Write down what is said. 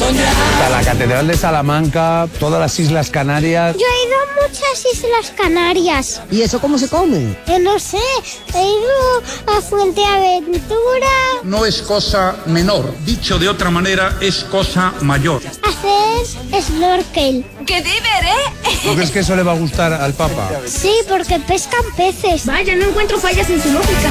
sea, la Catedral de Salamanca, todas las Islas Canarias. Yo he ido a muchas Islas Canarias. ¿Y eso cómo se come? No sé, he ido a Fuenteventura. No es cosa menor, dicho de otra manera, es cosa mayor. Hacer snorkel. ¡Qué diver, eh! ¿Tú crees que eso le va a gustar al Papa? Sí, porque pescan peces. Vaya, no encuentro fallas en su lógica.